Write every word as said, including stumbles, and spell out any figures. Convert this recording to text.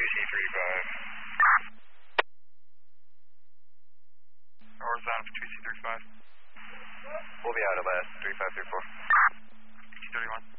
C three five. Horizontal for two C three five. We'll be out at last, three five three four. two thirty-one.